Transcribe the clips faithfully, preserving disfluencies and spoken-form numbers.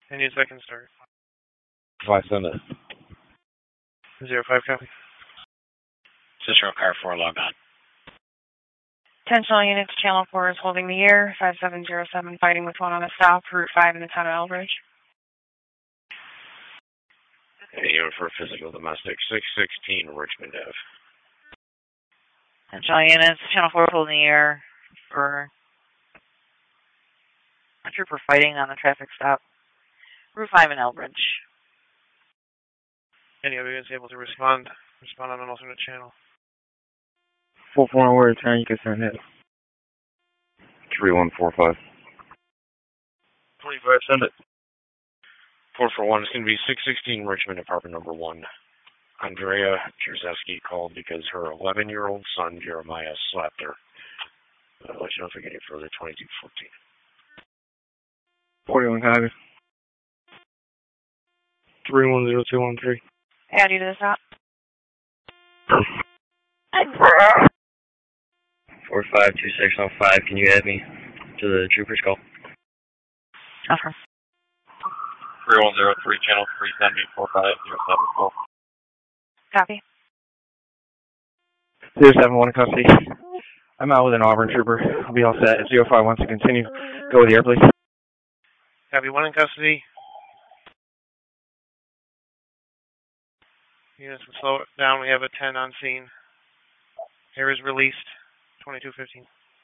Any second start. Five send it. Zero five copy. Cicero car four log on. Attention all units, Channel four is holding the air, five seven zero seven, fighting with one on a stop, Route five in the town of Elbridge. Any unit for physical domestic, six sixteen Richmond Ave. Attention all units, Channel four is holding the air for a trooper fighting on the traffic stop, Route five in Elbridge. Any other units able to respond? Respond on an alternate channel. Four four one word turn, you can send it. Three one four five. Twenty five, send it. Four four one is going to be six sixteen Richmond, apartment number one. Andrea Jerzeski called because her eleven year old son Jeremiah slapped her. I'll let you know if we get any further. Twenty two fourteen. Forty one copy. Three one zero two one three. Add you to the stop. Four five two six zero five. Can you add me to the trooper's call? Offer. Three one zero three channel three send me four five zero seven four. Copy. Zero seven one custody. I'm out with an Auburn trooper. I'll be all set. If zero five wants to continue, go with the air, please. Copy. One in custody. Units will slow it down. We have a ten on scene. Air is released. twenty-two fifteen.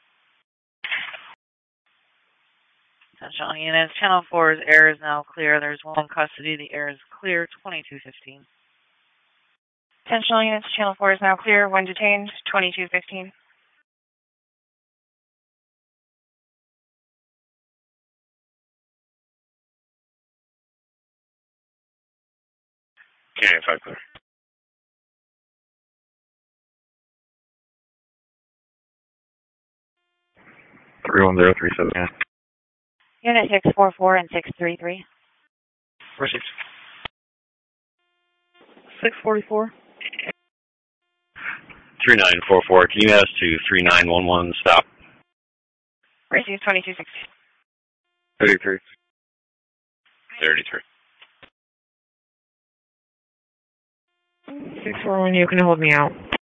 Attention all units, Channel four's air is now clear. There's one in custody. The air is clear, twenty-two fifteen. Attention all units, Channel four is now clear. One detained, twenty-two fifteen. Canadian five clear. Three one zero three seven. Unit six four four and six three three. Received. six forty-four. Three nine four four. Can you ask to three nine one one stop? Received twenty-two sixty. Thirty three. Thirty three. six four one, you can hold me out.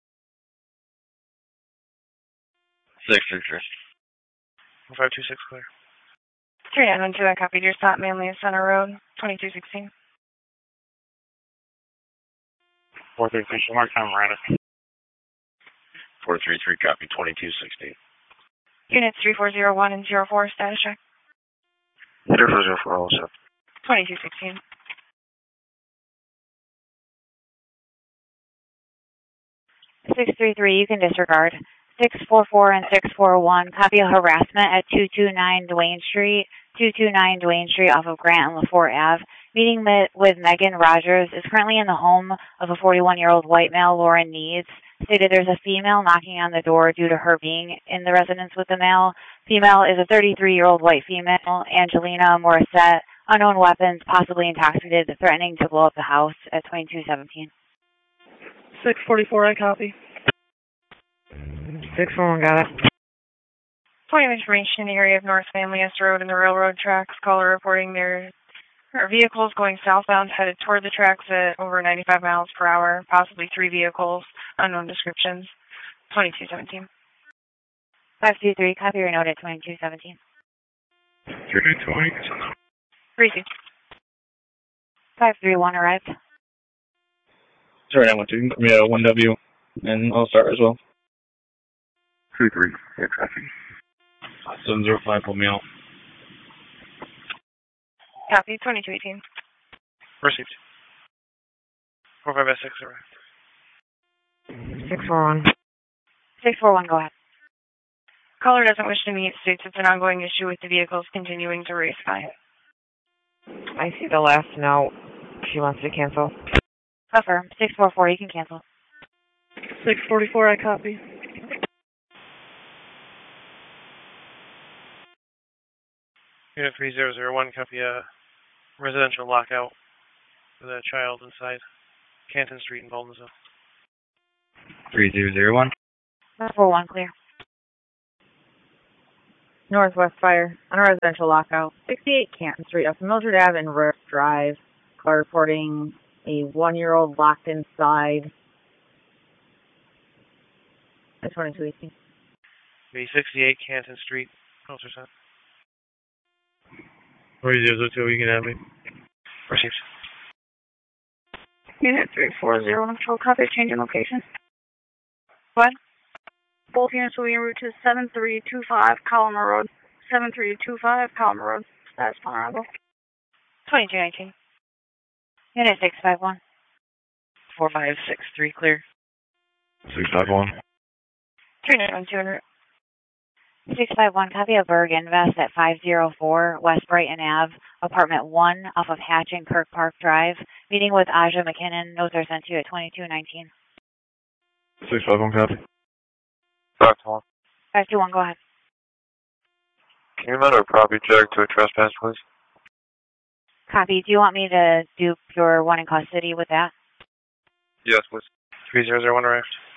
Six three three. five two six clear. three nine one two, I copied your stop, Manly Center Road, twenty-two sixteen. four three three, Mark time, Miranda. four three three, copy, twenty-two sixteen. Units three four zero one and zero four, status check. zero four zero four, all set. twenty-two sixteen. six three three, you can disregard. six four four and six four one, copy of harassment at two two nine Duane Street, two two nine Duane Street off of Grant and LaForte Avenue. Meeting with Megan Rogers is currently in the home of a forty-one-year-old white male, Lauren Needs. Stated there's a female knocking on the door due to her being in the residence with the male. Female is a thirty-three-year-old white female, Angelina Morissette. Unknown weapons, possibly intoxicated, threatening to blow up the house at twenty-two seventeen. six forty-four, I copy. six four one, got it. Point of information in the area of North Manlius Road and the railroad tracks. Caller reporting there are vehicles going southbound headed toward the tracks at over ninety-five miles per hour, possibly three vehicles, unknown descriptions. twenty-two seventeen. five two three, copy your note at twenty-two seventeen. three twenty. Received. five three one arrived. Sorry, I went to give me a one W and I'll start as well. Two three. Yeah, traffic. Seven zero five, pull me out. Copy, twenty-two eighteen. Received. four five S six arrived. six four one. six four one, go ahead. Caller doesn't wish to meet, states it's an ongoing issue with the vehicles continuing to race by. I see the last note. She wants to cancel. Affirm. six four four, you can cancel. six forty-four, I copy. Unit three zero zero one, copy a residential lockout with a child inside Canton Street in Baldwinsville. three zero zero one. four one, clear. Northwest Fire on a residential lockout. sixty-eight Canton Street off Mildred Avenue and Rook Drive. Caller reporting a one-year-old locked inside. That's twenty-two eighteen. Be sixty-eight Canton Street. Closer sent. three zero two, you can have me. Received. Unit three four zero, control copy, change in location. What? Both units will be en route to seven three two five Collimer Road. seven three two five Collimer Road. Status upon arrival. twenty-two nineteen. Unit six five one. four five six three, clear. six five one. three nine one two hundred. six five one, copy of Berg Invest at five oh four West Brighton Ave, apartment one off of Hatch and Kirk Park Drive. Meeting with Aja McKinnon. Notes are sent to you at twenty-two nineteen. six five one, copy. five two one. five two one, go ahead. Can you mount a property check to a trespass, please? Copy. Do you want me to do your one in custody with that? Yes, please. three zero zero one arrived.